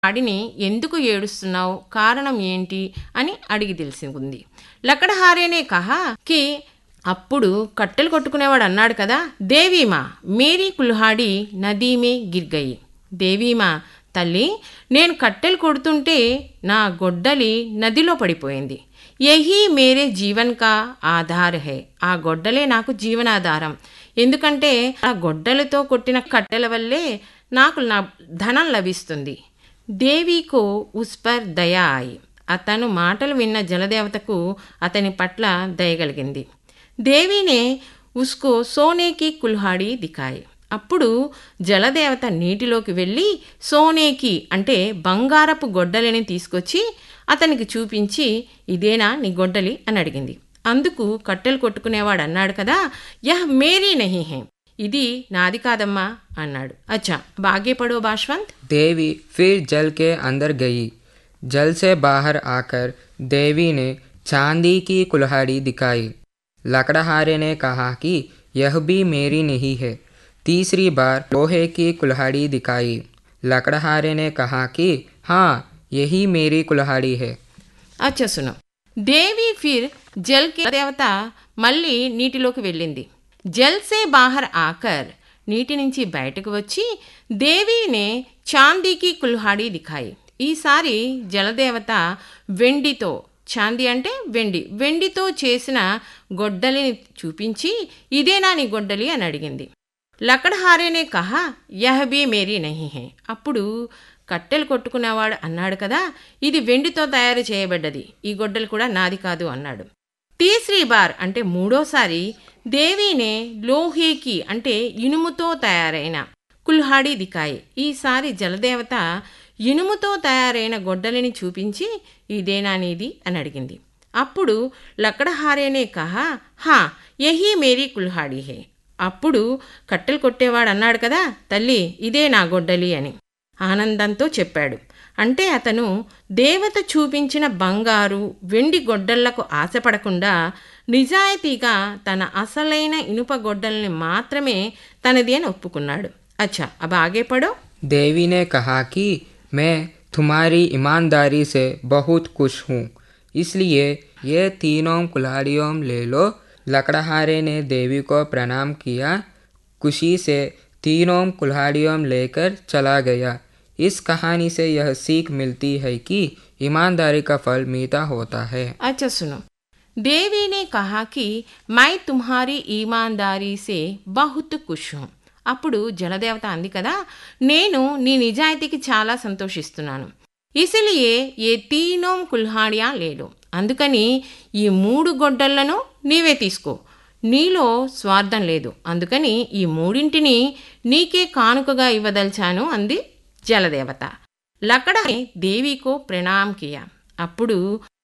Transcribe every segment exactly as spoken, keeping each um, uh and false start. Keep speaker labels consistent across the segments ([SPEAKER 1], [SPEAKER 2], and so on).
[SPEAKER 1] వాడిని ఎందుకు ఏడుస్తున్నావు, కారణం ఏంటి అని అడిగి తెలిసింది. లకడహారేనే కహా కి అప్పుడు కట్టెలు కొట్టుకునేవాడు అన్నాడు కదా, దేవీమా మేరీ కుల్హాడి నదీమే గిర్గయి. దేవీమా తల్లి, నేను కట్టెలు కొడుతుంటే నా గొడ్డలి నదిలో పడిపోయింది. యహీ మేరే జీవన్ కా ఆధార్ హై. ఆ గొడ్డలే నాకు జీవనాధారం. ఎందుకంటే ఆ గొడ్డలతో కొట్టిన కట్టెల వల్లే నాకు నా ధనం లభిస్తుంది. దేవీకో ఉస్ పర్ దయా ఆయి. అతను మాటలు విన్న జలదేవతకు అతని పట్ల దయగలిగింది. దేవీనే ఉస్కో సోనేకి కుల్హాడి దికాయి. అప్పుడు జలదేవత నీటిలోకి వెళ్ళి సోనేకి అంటే బంగారపు గొడ్డలిని తీసుకొచ్చి అతనికి చూపించి, ఇదేనా నీ గొడ్డలి అని అడిగింది. అందుకు కట్టెలు కొట్టుకునేవాడు అన్నాడు కదా, యహ్ మేరీ నహీ హై. ఇది నాది కాదమ్మా అన్నాడు. అచ్చా బాగే పడో బాష్వంత్.
[SPEAKER 2] देवी फिर जल के अंदर गई. जल से बाहर आकर देवी ने चांदी की कुल्हाड़ी दिखाई. लकड़हारे ने कहा कि यह भी मेरी नहीं है. तीसरी बार लोहे की कुल्हाड़ी दिखाई. लकड़हारे ने कहा कि हाँ, यही मेरी कुल्हाड़ी है.
[SPEAKER 1] అచ్చా సును. దేవి ఫిర్ జల్ కే దేవత మళ్ళీ నీటిలోకి వెళ్ళింది. జల్ సే బాహర్ ఆకర్ నీటి నుంచి బయటకు వచ్చి దేవీనే చాందీకి కుల్హాడి దిఖాయి. ఈసారి జలదేవత వెండితో, చాందీ అంటే వెండి, వెండితో చేసిన గొడ్డలిని చూపించి, ఇదేనా నీ గొడ్డలి అని అడిగింది. లకడహారేనే కహా yeah be Mary Nahi high. అప్పుడు కట్టెలు కొట్టుకునేవాడు అన్నాడు కదా, ఇది వెండితో తయారు చేయబడ్డది, ఈ గొడ్డలి కూడా నాది కాదు అన్నాడు. తీసరీ బార్ అంటే మూడోసారి దేవీనే లోహేకి అంటే ఇనుముతో తయారైన కుల్హాడి దికాయి. ఈసారి జలదేవత ఇనుముతో తయారైన గొడ్డలిని చూపించి, ఇదేనా నీది అని అడిగింది. అప్పుడు లకడహారేనే కహా హా యహీ మేరీ కుల్హాడి హే. అప్పుడు కట్టెలు కొట్టేవాడు అన్నాడు కదా, తల్లి ఇదే నా గొడ్డలి అని ఆనందంతో చెప్పాడు. అంటే అతను దేవత చూపించిన బంగారు వెండి గొడ్డళ్లకు ఆశపడకుండా నిజాయితీగా తన అసలైన ఇనుప గొడ్డల్ని మాత్రమే తనది అని ఒప్పుకున్నాడు. అచ్చా अब आगे पढ़ो.
[SPEAKER 2] देवी ने कहा कि मैं तुम्हारी ईमानदारी से बहुत खुश हूँ, इसलिए ये तीनों कुल्हाड़ियों ले लो. लकड़हारे ने देवी को प्रणाम किया. खुशी से तीनों कुल्हाड़ियों लेकर चला गया. इस कहानी से यह सीख मिलती है कि ईमानदारी का फल मीठा होता है.
[SPEAKER 1] अच्छा सुनो. देवी ने कहा कि मैं तुम्हारी ईमानदारी से बहुत खुश हूँ. అప్పుడు జలదేవత అంది కదా, నేను నీ నిజాయితీకి చాలా సంతోషిస్తున్నాను. ఇసిలియే ఏ తీనోం కుల్హాడియా లేడు. అందుకని ఈ మూడు గొడ్డళ్లను నీవే తీసుకో. నీలో స్వార్థం లేదు, అందుకని ఈ మూడింటిని నీకే కానుకగా ఇవ్వదలిచాను అంది జలదేవత. లకడ దేవికో ప్రణామ్ కియా. అప్పుడు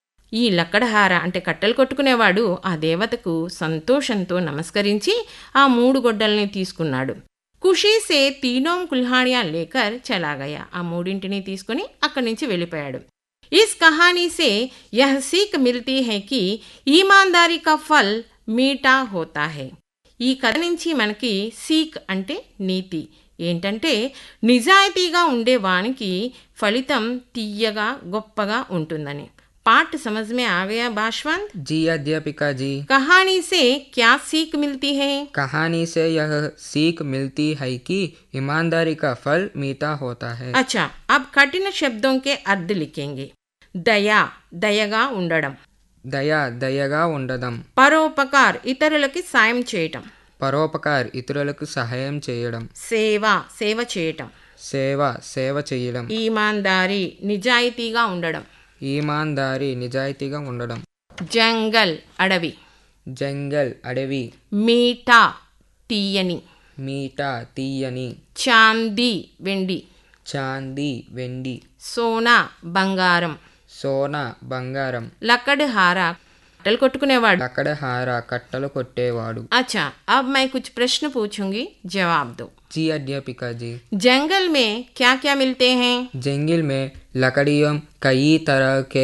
[SPEAKER 1] ఈ లక్కడహార అంటే కట్టెలు కొట్టుకునేవాడు ఆ దేవతకు సంతోషంతో నమస్కరించి ఆ మూడు గొడ్డల్ని తీసుకున్నాడు. ఖుషీసే తీనోం కుల్హాడియా లేకర్ చలాగయా. ఆ మూడింటిని తీసుకుని అక్కడి నుంచి వెళ్ళిపోయాడు. ఇస్ కహానీసే యహ్ సీక్ మిల్తీ హై కి ఈమాందారీ కా ఫల్ మీఠా హోతా హై. ఈ కథ నుంచి మనకి సీక్ అంటే నీతి ఏంటంటే, నిజాయితీగా ఉండే వానికి ఫలితం తీయగా గొప్పగా ఉంటుందని. पाठ समझ में आ गया बाशवंत?
[SPEAKER 2] जी अध्यापिका जी.
[SPEAKER 1] कहानी से क्या सीख मिलती है?
[SPEAKER 2] कहानी से यह सीख मिलती है कि ईमानदारी का फल मीठा होता है.
[SPEAKER 1] अच्छा, अब कठिन शब्दों के अर्थ लिखेंगे. दया దయగా ఉండడం.
[SPEAKER 2] దయ దయగా ఉండడం.
[SPEAKER 1] పరోపకార్ ఇతరులకి సాయం చేయటం.
[SPEAKER 2] పరోపకార్ ఇతరులకు సహాయం చేయడం.
[SPEAKER 1] సేవ సేవ చేయటం.
[SPEAKER 2] సేవ సేవ చేయడం.
[SPEAKER 1] ఈమాందారీ నిజాయితీగా ఉండడం.
[SPEAKER 2] ఈమాందారీ నిజాయితీగా ఉండడం.
[SPEAKER 1] జంగల్ అడవి.
[SPEAKER 2] జంగల్ అడవి.
[SPEAKER 1] మీఠా తీయని.
[SPEAKER 2] మీఠా తీయని.
[SPEAKER 1] చాందీ వెండి.
[SPEAKER 2] చాందీ వెండి.
[SPEAKER 1] సోనా బంగారం.
[SPEAKER 2] సోనా బంగారం.
[SPEAKER 1] లక్కడహార కట్టెలు కొట్టుకునేవాడు.
[SPEAKER 2] లక్కడహార కట్టలు కొట్టేవాడు.
[SPEAKER 1] अच्छा, अब मैं कुछ प्रश्न पूछूंगी, जवाब दो.
[SPEAKER 2] जी अध्यापिका जी.
[SPEAKER 1] जंगल में क्या क्या मिलते हैं?
[SPEAKER 2] जंगल में लकड़ियों, कई तरह के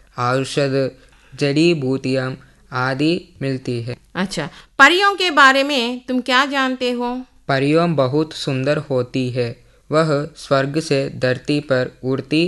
[SPEAKER 2] औषध, जड़ी बूटियां आदि मिलती है.
[SPEAKER 1] अच्छा, परियों के बारे में तुम क्या जानते हो?
[SPEAKER 2] परियों बहुत सुंदर होती है. वह स्वर्ग से धरती पर उड़ती